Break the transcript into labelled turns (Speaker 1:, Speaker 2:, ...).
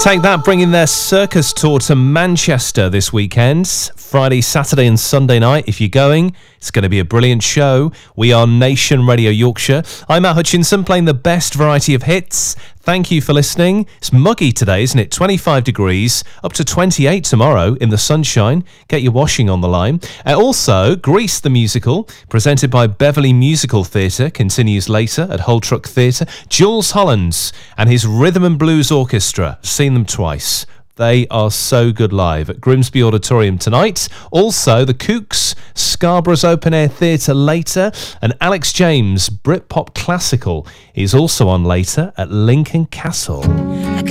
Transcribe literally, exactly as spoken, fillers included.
Speaker 1: Take that, bringing their circus tour to Manchester this weekend. Friday, Saturday and Sunday night. If you're going, it's going to be a brilliant show. We are Nation Radio Yorkshire. I'm Matt Hutchinson, playing the best variety of hits. Thank you for listening. It's muggy today, isn't it? twenty-five degrees, up to twenty-eight tomorrow in the sunshine. Get your washing on the line. Uh, also, Grease the Musical, presented by Beverley Musical Theatre, continues later at Hull Truck Theatre. Jules Hollands and his Rhythm and Blues Orchestra. Seen them twice. They are so good live at Grimsby Auditorium tonight. Also, the Kooks, Scarborough's Open Air Theatre later. And Alex James, Britpop Classical, is also on later at Lincoln Castle.